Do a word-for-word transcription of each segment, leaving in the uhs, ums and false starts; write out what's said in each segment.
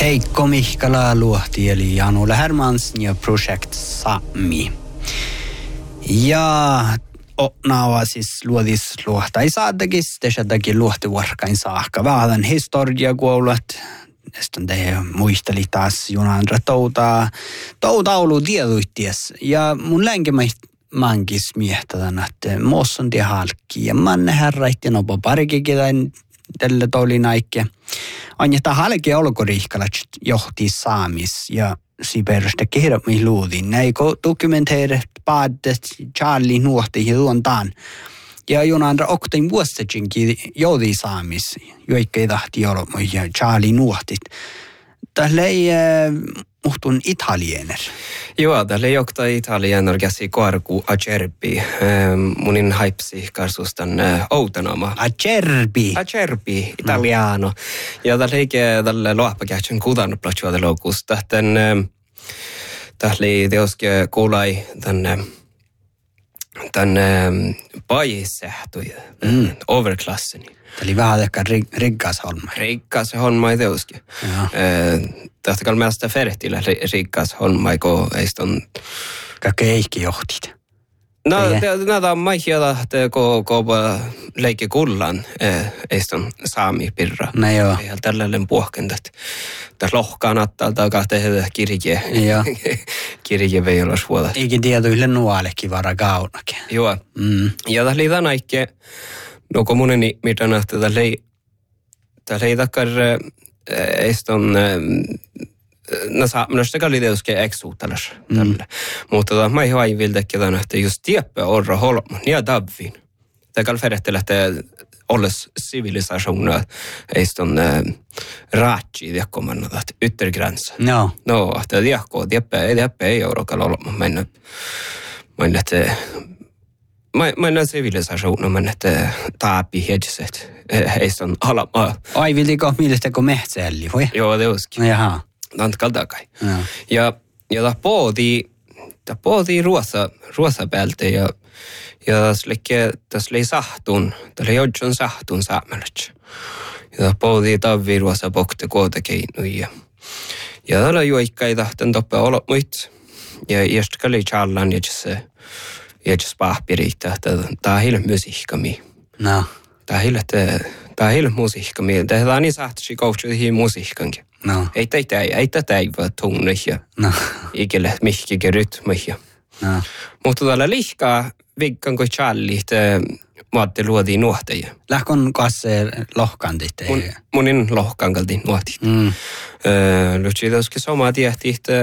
Heikko Mihkala luohti eli Janu Lähermans ja Project Sami. Ja Naava siis luodis luohtai saadakis, tesätäkin luohti varkain saakka. Vähän historia kuulut. Sitten te muisteli taas Junandra toutaa, toutaulu tieduitties. Ja mun länkemäistä mankis miehtätän, että moos on tie halkki. Ja manne herraitti nopo parikin tälle tolin aikke. Anjata halki olkoriihkala johti saamis ja siperusta kehrämi luudin. Näikö dokumenteerit päädet Charlie nuohti ja tuontaan. Ja Junandra oktain vuostacinkin joudi saamis, joikkei tahti olla ja Charlie nuohtit. Tällä ei muhtun italiener. Joo, tällä ei okta italiener käsi korku acerbi. Munin haipsi karsustan outanoma. Acerbi. Acerbi, italiano. No. Ja tällä ei tällä luopakähtsän kutanut platsuada loukusta. Tällä ei teoske kuulai tänne tänne paissähtui mm. overklasseni. Eli vähän ehkä rikkas homma. Rikkas homma ei teoski. Tästä kalli mielestä fertillä rikkas homma, kun ei on... Kaikki eikin johtit. No, näitä on maihia, että kun leikki kullan, ei on saami pirra. No joo. Ei ole tällainen puhkentat. Tässä lohkaan attalta alkaa tehdä kirje. Joo. Kirje vei olla suolat. Eikin tiedä yhden nuolekin vara kaunakin. Joo. Mm. Ja tässä liitan aikke, no kun muneni mitä nähtä, tässä ei takkar, ei on... No saa, minusta kalli tietysti eksuutelas tällä. Mutta tota, mä ei haivilta, että just tieppä orra holma, ja davvin. Tämä kalli ferrehtellä, että olles civilisationer ei on raatsi tiekkomanna, että yttergränsä. No. No, että tiekko, tieppä ei tieppä ei orokalla olma. Mä en, mä en, että Mä en civilisationer, men että taapi hedset, ei on alama. Ai, viltiko mielestä kun mehtsäälli, voi? Joo, det olisikin. Jaha. Tantskalta kai. Ja, ja tämä pohtii, tämä pohtii ruosa, ruosapäältä ja, ja tässä oli sahtun, tässä oli jodjon sahtun saamelać. Ja tämä pohtii tavvi ruosa pokte kuotakeinu ja, ja täällä juikkai tahten toppe olot muit. Ja jästä oli challan ja se, ja se pahpiriitä, että tämä on hilja musiikkami. No. Tämä on hilja, tämä on hilja musiikkami. Tämä on niin sahtasi koutsuihin musiikkankin. No. Ei tätä ei, ei tätä ei voi tunne ja no. Ikelle mihkikin rytmi ja. No. Mutta tällä lihkaa vikkan kuin Charlie, että maatte luotiin nuohteja. Lähkon kanssa lohkantit? Mun, munin lohkankaltiin nuohtit. Mm. Lyhtsi toskin samaa tiehti, että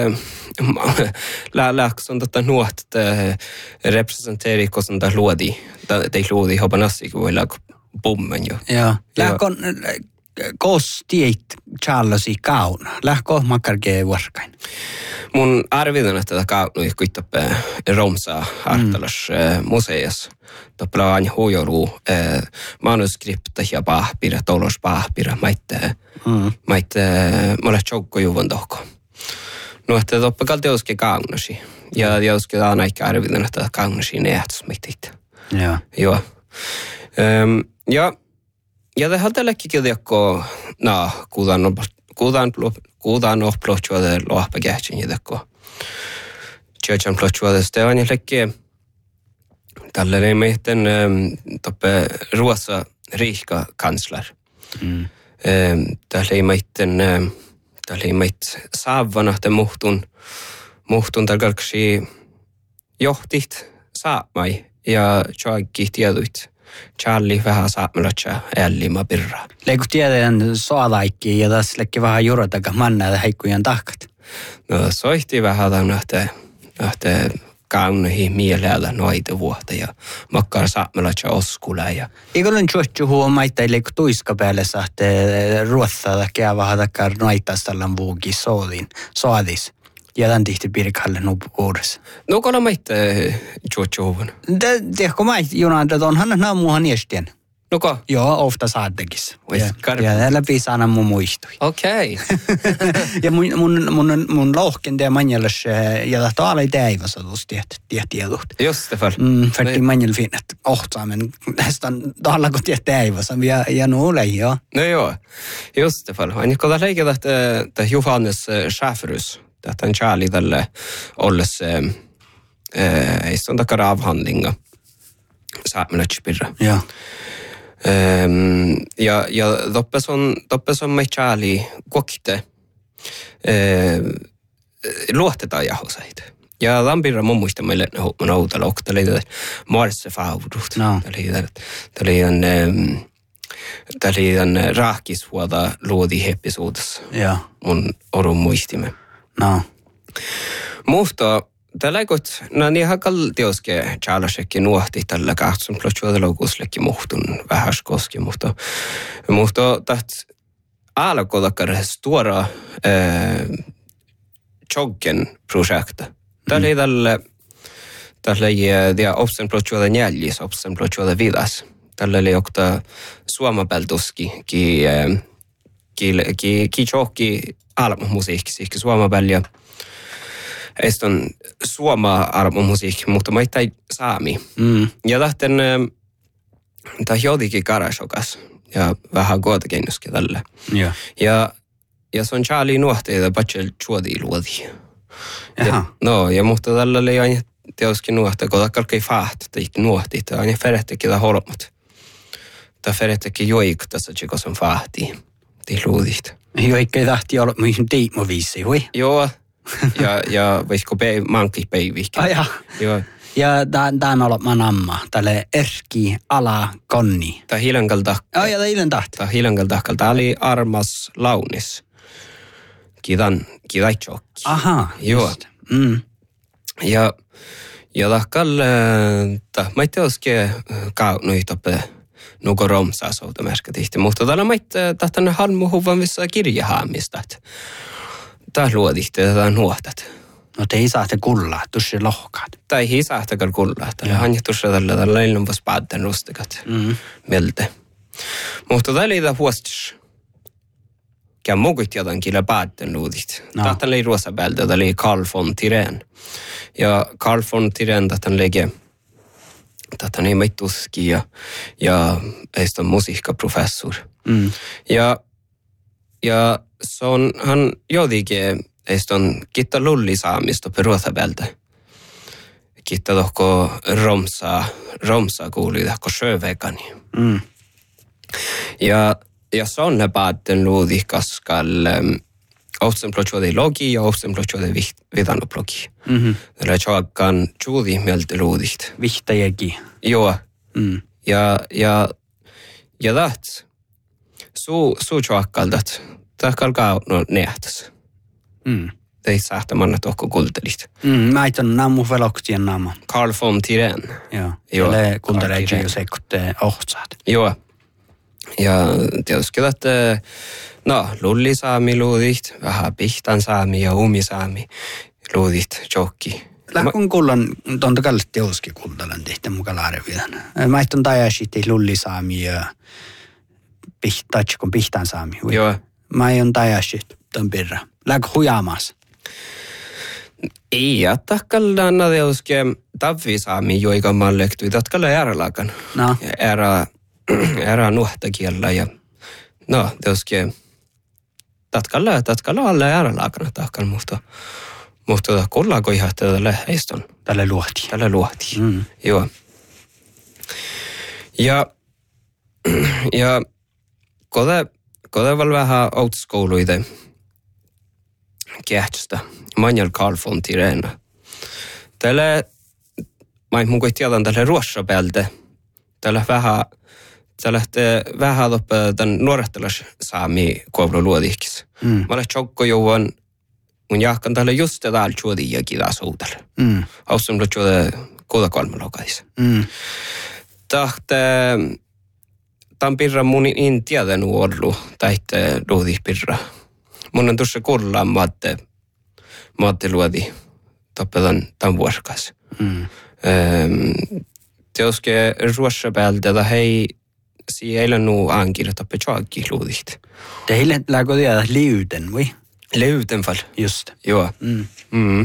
lähkos on tätä nuoht, että representeeri, kun on tämä luotiin. Tämä luotiin hopanassi, kun voi lähkö pummen jo. Joo. Lähkon... Kos tieit Charlesi kauna? Lähkö makkarkee vuorkain? Mun arvitan, että tätä kaunui kuittappe Romsa Artalas mm. museas. Toppela aina huijoluu manuskripta ja pahpira, tolos pahpira. Maitte, mm. maitte, mulle tjoukko juvon tohko. No, että toppe kalteoske kaunasi. Ja joskin aina eikä arvitan, että tätä kaunasi neäts mittit. Joo. Joo. Um, ja Ja det har tälläkin kirjakko, no, kuutaan kuutaan kuutaan of plotchuade lohpakähtsin jatko. Churchan plotchuade stevan jälkeen. Tällainen meidän toppe ruosa riikka kansler. Mm. Tällainen meidän tällainen meidän saavana te muhtun muhtun tarkalksi johtit saamai ja joikki tieduit. Charlie vähän saamelatsa ällima pirraa. Leiku tiedän soalaikki ja tässä lekki vähän jurotaka mannaa heikkujen tahkat. No soihti vähän tämän nähtä kauniin mielellä noita vuotta ja makkar saamelatsa oskula. Ja... Eikö olen tjuotju huomaita, ei leiku tuiska päälle saatte ruotsaa kää vähän takar noitastallan vuoki soodin, soadis. Ja tämän tihti pirkalle nupuudessa. No kun on meitä tjuotju huoman? Tiedätkö maita, Junandra, onhan nämä muuhan iestien? Nuko? Joo, ofta saattekis. Ja, Karp. ja täällä piisana mun muistui. Okei. ja mun, mun, mun, mun lohkende ja manjelas, ja tahto alai täivässä tuossa tiedot. Just det fall. Mm, för det manjel finnet ohtaa, men nästan alla kun tiedät täivässä, ja, ja nuole, joo. No joo, just det fall. Aina kun lägger että että Johannes Schäferus, että han Charlie tälle olles eh ei sonta karavhandlinga. Saamenatspirra. Joo. Um, ja ja doppes on doppes on Charlie kokte. Eh luotetaan jahosaita. Ja lampirra mun muista meille on outa lokta oli Marse Faudut. No. Eli oli on Täli on rahkisvuota luodi episodissa. Joo. Mun orun muistimme. No. Mutta tällä kot, no niin hakal teoske Charlesekin nuohti tällä kahtsun plotsuoda lokuslekin muhtun vähäskoski, mutta mutta taht alkoidakkar stora eh Joggen projekta. Tällä tällä tällä ja dia opsen plotsuoda njällis, opsen plotsuoda vidas. Tällä oli okta suomapeltuski ki ki ki ki chokki almusiikki ki suomapelja. Eston suoma armomusiikki, mutta mä ei saami. Mm. Ja tahten tämä jotenkin karasokas ja vähän kootokennuskin tällä. Joo. Ja ja se on Charlie nuohteita patsel chuodi luodi. Jaha. No, ja mutta tällä oli aina teoskin nuohta, kun takkalkei fahti, tai nuohti, tai aina ferettekin tämä holmat. Tai ferettekin joik tässä tsekos on fahti, tai luodit. Joo, eikä tahti olla mihin tiimoviisi, hui. Joo. ja ja voisiko pe mankki peivihkä. Ai ja. Joo. Ja tän olla manamma, tälle erki ala konni. Tää hilangalta. Ai ja teilen tahti. Tää hilangalta. Tää oli armas launis. Kiitan, kidaitsokki. Aha. Joo. Just. Mm. Ja ja tahkal ta mä teoske kaunuitope nuko romsaa souta merkitihti, mutta täällä mä tahtan halmuhuvan missä kirjahaamista. Tää luodihti ja tää nuohtat. No te ei saa te kullaa, tussi lohkaat. Tai ei saa takal kullaa. Tällä hanjatussa tällä tällä ilman vas päätten rustikat. Mm. Melte. Mutta tää oli tää huostis. Kää mukut jotain kyllä päätten luodit. No. Tahtan oli ruosa päältä, tää oli Carl von Tirén. Ja Carl von Tirén tahtan lege. Tahtan ei meittuski ja, ja heistä on musiikkaprofessor. Mm. Ja Ja se on, hän jotenkin, heistä on kiittää lullisaamista peruotabältä. Kiittää tohko romsaa, romsaa kuului tohko sjövekani. Mm. Ja, ja se on ne päätten luudi kaskal ohtsen plotsuodi logi ja ohtsen plotsuodi vidanoplogi. Mhm. Tällä tjoakkaan tjuudi mieltä luudit. Vihtäjäkin. Joo. Mm. Ja, ja, ja taht. Suu, suu tjoakkaldat. Tahkal kaa no neahtas. Mm. Ei saahta manna tohko kultelit. Mm. Mä aitan nammu veloktien naama. Carl von Tirén. Joo. Joo. Tälle kultelee Carl Tirén. jo seikutte ohtsaat. Joo. Ja tietysti, että no, lullisaami luudit, vähän pihtansaami ja umisaami luudit, jokki. Lähkun kullan, tonta kallit teoski kultalan tehtä mukaan arvioidaan. Mä aitan tajasitti lullisaami ja pihtatsikon pihtansaami. Joo. Mä aion tajasitti ton pirra. Lähkun hujaamassa. Ei, että kallaan tietysti tavvisaami, joika mä lektui, tatkalla järjelakan. No. Ära, ära nuhtakiellä ja no, tietysti tatkalla, tatkalla alla järjelakana tahkal, mutta mutta kullaako ihan tälle heiston. Tälle luohti. Tälle luohti. Mm. Joo. Ja ja kode kode val vähän outskouluide kehtstä. Manjal Carl von Tirén. Tälle mä mun kuin tiedän tälle ruossapeltä. Tälle vähän tälle vähän loppe tän nuorettelas saami kuovlo luodikis. Mm. Mä olen chokko jouan mun jahkan tälle just täällä chuodi ja kidaa soutelle. Mm. Aussam lo chuode kuuda kolme lokais. Mm. Tahte tämän pirra mun in tiedän ollut tähte luodi pirra. Mun on tuossa kuullaan maatte maatte luodi tappetan tämän vuorkas. Mm. Teoske ruossa päältä hei si eilen nuu aankirjoita pechoakki luudit. Teille läggo tiedä liuten, vai? Liuten fall. Just. Joo. Mm. Mm.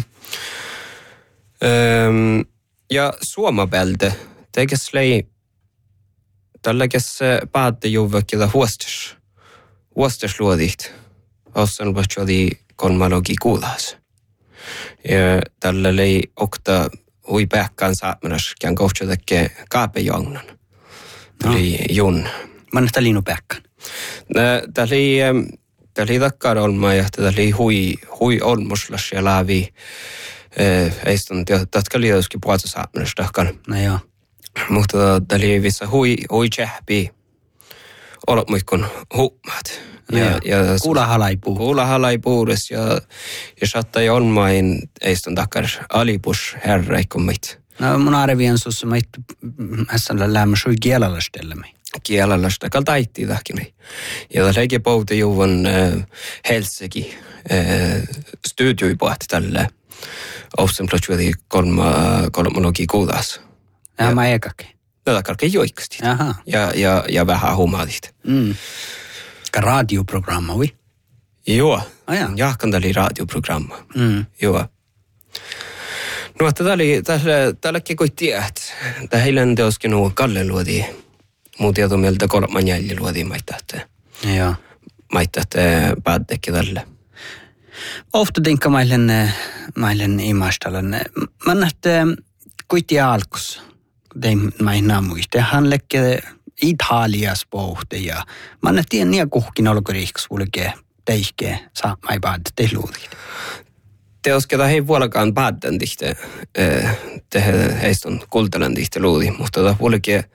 Öm, ja suomabälde, teges lei tälläkes päätte juvökkiä huostes. Huostes luodit. Ossan vatsodi kolmalogi kuulas. Ja tällä lei okta hui pähkään saatmenas kään kohtsotekke kaapejongnan. Eli jun. Manna liinu pähkään. Tämä oli, tämä oli takkar olma ja tämä oli hui, hui olmuslas ja laavi. Ei sitten, tätä oli joskin puhuta saatmenas takkar. No joo. Mutta tämä oli vissa hui, hui tjähpi. Olot muikon huumat. Ja, ja kuulahalaipu. Kuulahalaipuudes ja, ja sattai olmain ei sitten takkar alipus herra ikkumit. No mun arvien sussa mä ässällä lämmä sui kielalastellemme. Kielalaista kaltaittiin tahkin. Ja tässä eikä pouta juvan äh, Helsinki äh, studioi pohti tällä Oussenplatsuoti kolma kolmologi kuudas. Ja mä eikäkin. Tätä kalkeen joikasti. Ja, ja, ja vähän huumaadit. Mm. Ka radioprogramma, vi? Joo. Ah, ja. Jahkan tämä oli radioprogramma. Mm. Joo. No, tämä oli, tälläkin kuin tiedät. Tämä heidän teoskin nuo Kalle luodi. Mun tieto mieltä kolman jälji luodi maittaa. Joo. Maittaa päättekki tälle. Ofta tinkka mailen, mailen imastalan. Mä nähtä kuitti alkus. Tein mä muista. Hän lekke Italias pohte ja mä nähtiin niin kuhkin olkoriiks vulkee teihkee saa mai päätä te luudit. Teosketa hei vuolakaan päätän tihte, te heistä on kultalan tihte luudi, mutta tämä vuolike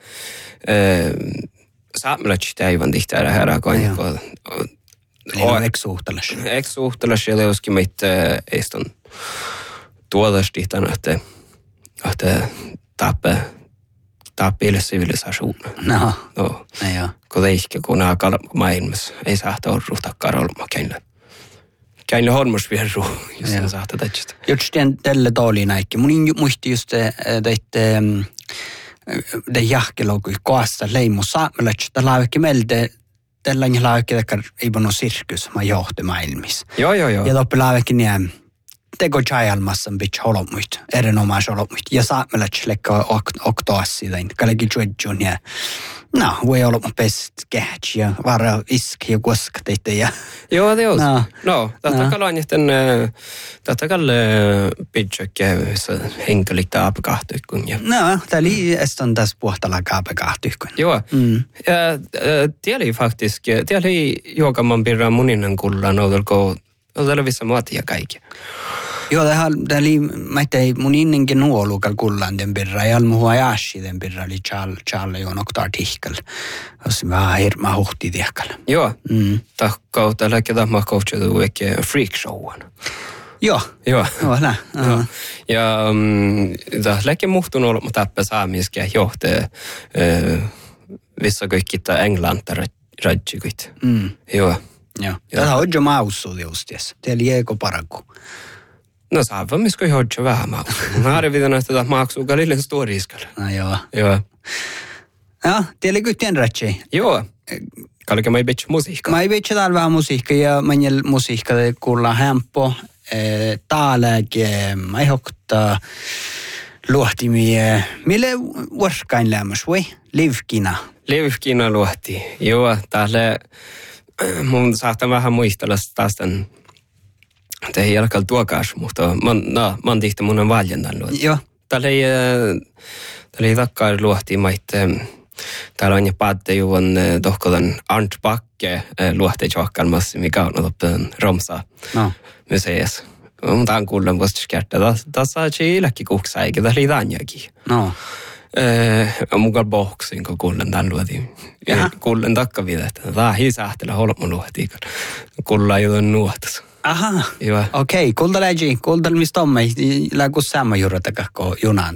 saamelatsi aivan tihte ära herää koinko. Eli on eksuhtalas. Eksuhtalas ja teoskin meitä heistä on tuotas tihtana, että, että tappe, tappille sivilisation. No, no. no joo. Kun teihke, kun nämä maailmassa ei saa torruhtaa karolma käynä. Käin hormos vieru, jos sen saa tätä. Just tälle tooli näikki. Mun muisti just teitte de jahkelokui koassa leimu saamelats. Tällä on ehkä meiltä tällä on laavekki tekar ei voinut sirkus, mä johti maailmissa. Joo, joo, joo. Ja toppi laavekki niin teko chajalmassan bitch holommuit, erinomais holommuit. Ja saamelats lekka oktoassi tein, kallekin juedjun ja no, voi olla mun pest kähtsi ja vara iski ja koska teitte ja... Joo, det on. No, no tätä kallan jätten, tätä kalle pitchökkiä henkilöitä apekahtyikun. Ja... No, tämä oli eston tässä puhtalla apekahtyikun. Joo, mm. ja tiedä oli faktiskt, tiedä oli juokaman pirran muninnan kullan, noutelko, noutelko vissa muotia kaikki. Joo, tämä oli, mä ettei mun innenkin nuolukal kullan den pirra, ja almuhua jaasi den pirra, oli tjaalle jo noktaa tihkal. Olisi vähän hirma huhti tihkal. Joo, mm. tahkau tällä ketä mä kohtsuutu eikä freak showan. Joo, joo. Joo, nää. Joo. Ja tämä läkki muhtun ollut, mutta täppä saamiskia johtaa vissa kaikki tämä Englanta rajjikuit. Mm. Joo. Joo. Tätä on jo maussu justies. Teillä jäikö paranku. No saava, misko ei hodja vähän maussu. Mä arvitan, että tätä maksuu kalille storiiskalla. No joo. Joo. Ja, teillä kyllä tien rätsei. Joo. Kallikin mä ei bitch musiikka. Mä ei bitch täällä vähän musiikka ja mä en musiikka kuulla hämppo. Tääläkin mä ei hokta luohtimia. Mille vuorskain lämmös, voi? Livkina. Livkina luohti. Joo, täällä mun saattaa vähän muistella taas tämän det ei alkaa tuokaas, mutta man, no, man tihti mun on valjennan luoti. Joo. Täällä ei, täällä ei takkaan luohti, että täällä on jo päätte juon tohkotan Arnt Bakke luohti tjohkan massi, mikä on oppien Romsa no. museessa. Mutta on kuullut vuosiksi kertaa. Tässä on illäkin kuuksa, eikä täällä ei tanjakin. No. On mukaan boxin, kun kuulen tämän luotiin. Kuulen takka vielä, että tämä ei sähtele holman luotiin. Kuullaan jotain nuotas. Aha, okei. Okay. Kuulta läji, kuulta mistä on me, läku sama juurata kakko junan.